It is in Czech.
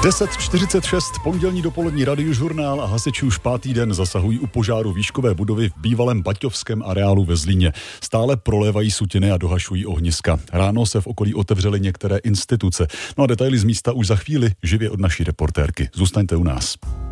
10:46, pondělní dopolední radiožurnál a hasiči už 5. den zasahují u požáru výškové budovy v bývalém baťovském areálu ve Zlíně. Stále prolévají sutiny a dohašují ohniska. Ráno se v okolí otevřely některé instituce. No a detaily z místa už za chvíli živě od naší reportérky. Zůstaňte u nás.